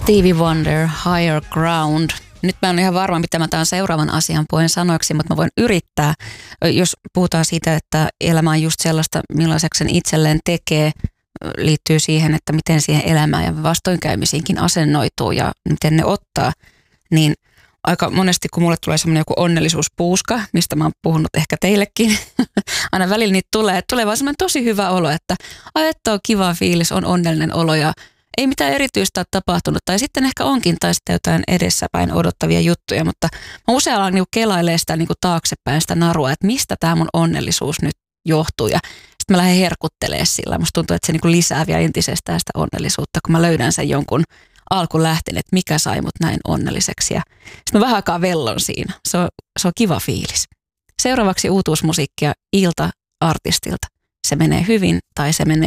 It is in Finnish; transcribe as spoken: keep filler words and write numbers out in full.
Stevie Wonder, Higher Ground. Nyt mä en ole ihan varma, mitä mä tämän seuraavan asian puheen sanoiksi, mutta mä voin yrittää. Jos puhutaan siitä, että elämä on just sellaista, millaiseksi sen itselleen tekee, liittyy siihen, että miten siihen elämään ja vastoinkäymisiinkin asennoituu ja miten ne ottaa, niin aika monesti, kun mulle tulee semmoinen joku onnellisuuspuuska, mistä mä oon puhunut ehkä teillekin, aina välillä niitä tulee, tulee vaan semmoinen tosi hyvä olo, että ai, että on kiva fiilis, on onnellinen olo ja ei mitään erityistä ole tapahtunut, tai sitten ehkä onkin, tai sitten jotain edessäpäin odottavia juttuja, mutta mä usein alan niinku kelailemaan sitä niinku taaksepäin sitä narua, että mistä tämä mun onnellisuus nyt johtuu, ja sitten mä lähden herkuttelemaan sillä. Musta tuntuu, että se niinku lisää vielä entisestään sitä onnellisuutta, kun mä löydän sen jonkun alkulähteen, että mikä sai mut näin onnelliseksi, ja sitten mä vähän aikaa vellon siinä. Se on, se on kiva fiilis. Seuraavaksi uutuusmusiikkia Ilta-artistilta. Se menee hyvin tai se menee